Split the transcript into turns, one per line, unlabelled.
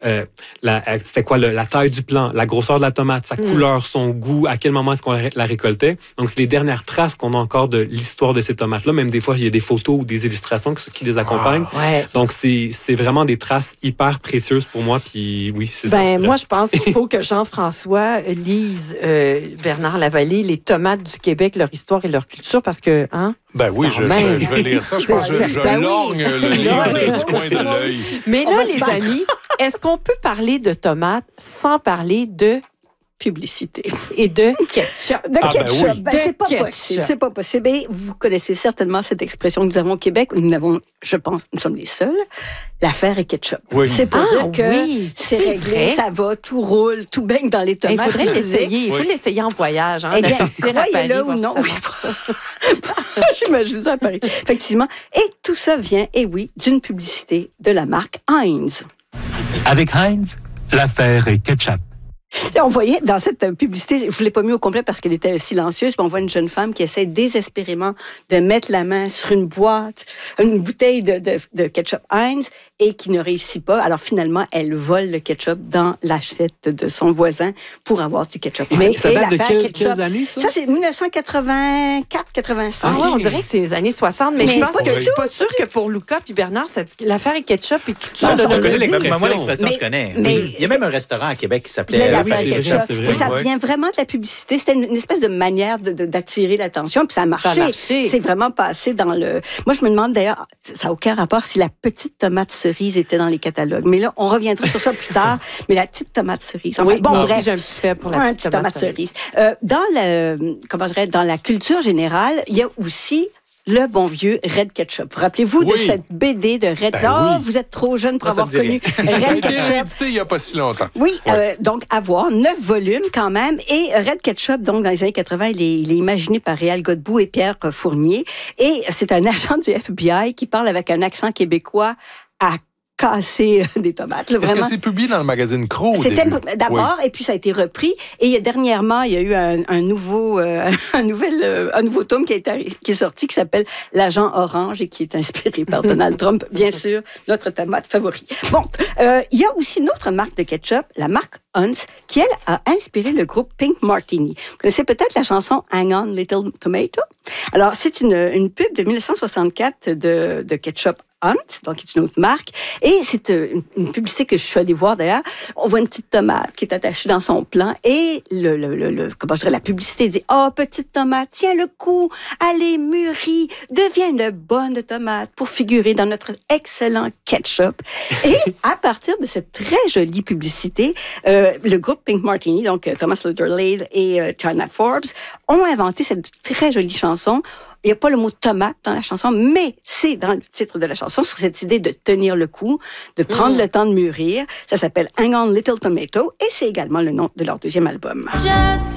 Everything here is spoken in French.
c'était quoi la taille du plant, la grosseur de la tomate, sa couleur, son goût, à quel moment est-ce qu'on la récoltait. Donc, c'est les dernières traces qu'on a encore de l'histoire de ces tomates-là. Même des fois, il y a des photos ou des illustrations qui les accompagnent.
Ouais.
Donc, c'est vraiment des traces hyper précieuses pour moi. Puis oui, c'est ça.
Moi, je pense qu'il faut que Jean-François lise Bernard Lavallée, Les tomates du Québec, leur histoire et leur culture, parce que,
Ben oui, je vais lire ça. Je pense que je lorgne le livre du coin de l'œil.
Mais là, les amis, est-ce qu'on peut parler de tomates sans parler de
publicité.
Et de ketchup.
De ketchup.
Oui.
C'est pas possible. C'est pas possible. Et vous connaissez certainement cette expression que nous avons au Québec. Nous n'avons, je pense, nous sommes les seuls. L'affaire est ketchup.
Oui.
C'est pour dire que c'est réglé,
vrai.
ça va, tout roule, tout baigne dans les tomates.
Il faudrait l'essayer. Il faut l'essayer en voyage.
Eh
de
bien,
sortir à Paris,
croyez-le ou non. J'imagine ça à Paris. Effectivement. Et tout ça vient, d'une publicité de la marque Heinz.
Avec Heinz, l'affaire est ketchup.
Là, on voyait dans cette publicité, je ne l'ai pas mis au complet parce qu'elle était silencieuse, mais on voit une jeune femme qui essaie désespérément de mettre la main sur une bouteille de ketchup Heinz et qui ne réussit pas. Alors finalement, elle vole le ketchup dans l'assiette de son voisin pour avoir du ketchup.
Mais ça date de quelles années, ça?
Ça, c'est 1984-85.
Ah ouais, on dirait que c'est les années 60, mais je pense que je suis pas sûre que pour Luca puis Bernard, l'affaire est ketchup et tout ça.
Je connais l'expression. Moi, l'expression, je connais.
Mais,
il y a même un restaurant à Québec qui s'appelait
l'affaire ketchup.
C'est vrai.
Mais ça vient vraiment de la publicité. C'était une espèce de manière d'attirer l'attention, puis ça a marché. C'est vraiment passé dans le... Moi, je me demande d'ailleurs, ça n'a aucun rapport si la petite tomate cerise était dans les catalogues. Mais là, on reviendra sur ça plus tard. Mais la petite tomate cerise.
Oui,
bon,
bref. J'ai un petit fait pour la petite tomate cerise.
Dans la culture générale, il y a aussi le bon vieux Red Ketchup. Rappelez-vous de cette BD de Red Ketchup. Vous êtes trop jeune pour avoir connu Red Ketchup.
Édité il n'y a pas si longtemps.
Oui, donc à voir, 9 volumes quand même. Et Red Ketchup, donc dans les années 80, il est imaginé par Réal Godbout et Pierre Fournier. Et c'est un agent du FBI qui parle avec un accent québécois à casser des tomates. Là,
Est-ce que c'est publié dans le magazine Crow au
C'était
début?
d'abord, et puis ça a été repris. Et dernièrement, il y a eu un nouveau tome qui est sorti, qui s'appelle L'Agent Orange et qui est inspiré par Donald Trump, bien sûr, notre tomate favori. Bon, il y a aussi une autre marque de ketchup, la marque Hunt's, qui, elle, a inspiré le groupe Pink Martini. Vous connaissez peut-être la chanson Hang On Little Tomato? Alors, c'est une pub de 1964 de ketchup Hunt, donc qui est une autre marque. Et c'est une publicité que je suis allée voir d'ailleurs. On voit une petite tomate qui est attachée dans son plant et la publicité dit « Oh, petite tomate, tiens le coup, allez, mûris, deviens une bonne tomate pour figurer dans notre excellent ketchup. » Et à partir de cette très jolie publicité, le groupe Pink Martini, donc Thomas Lutherlade et China Forbes, ont inventé cette très jolie chanson. Il n'y a pas le mot tomate dans la chanson, mais c'est dans le titre de la chanson, sur cette idée de tenir le coup, de prendre le temps de mûrir. Ça s'appelle Hang On Little Tomato et c'est également le nom de leur deuxième album.